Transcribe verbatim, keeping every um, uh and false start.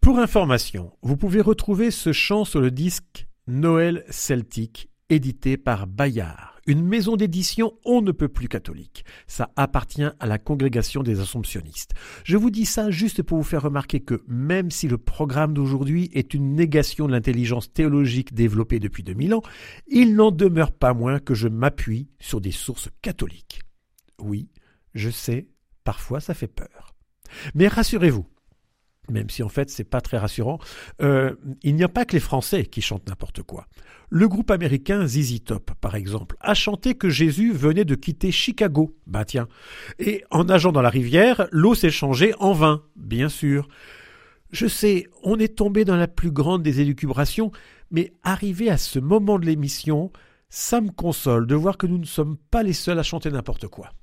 Pour information, vous pouvez retrouver ce chant sur le disque Noël celtique, édité par Bayard, une maison d'édition on ne peut plus catholique. Ça appartient à la congrégation des Assomptionnistes. Je vous dis ça juste pour vous faire remarquer que même si le programme d'aujourd'hui est une négation de l'intelligence théologique développée depuis deux mille ans, il n'en demeure pas moins que je m'appuie sur des sources catholiques. Oui, je sais, parfois ça fait peur. Mais rassurez-vous, même si en fait c'est pas très rassurant, euh, il n'y a pas que les Français qui chantent n'importe quoi. Le groupe américain Z Z Top, par exemple, a chanté que Jésus venait de quitter Chicago. Bah tiens. Et en nageant dans la rivière, l'eau s'est changée en vin, bien sûr. Je sais, on est tombé dans la plus grande des élucubrations, mais arrivé à ce moment de l'émission, ça me console de voir que nous ne sommes pas les seuls à chanter n'importe quoi.